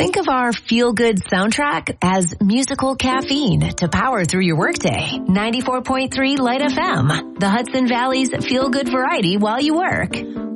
Think of our feel-good soundtrack as musical caffeine to power through your workday. 94.3 Light FM, the Hudson Valley's feel-good variety while you work.